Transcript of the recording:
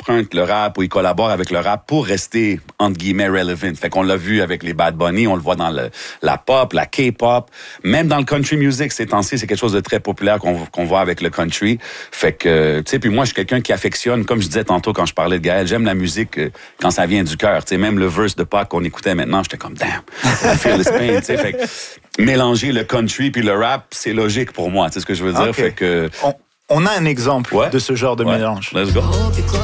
emprunte le rap ou il collabore avec le rap pour rester, entre guillemets, relevant. Fait qu'on l'a vu avec les Bad Bunny, on le voit dans la pop, la K-pop, même dans le country music ces temps-ci, c'est quelque chose de très populaire qu'on voit avec le country. Fait que, tu sais, puis moi, je suis quelqu'un qui affectionne, comme je disais tantôt quand je parlais de Gaël, j'aime la musique quand ça vient du cœur. Tu sais, même le verse de Pac qu'on écoutait maintenant, j'étais comme, damn, I feel this pain, tu sais. Fait que mélanger le country puis le rap, c'est logique pour moi, tu sais ce que je veux dire? Okay. Fait que... On a un exemple de ce genre de mélange. Let's go.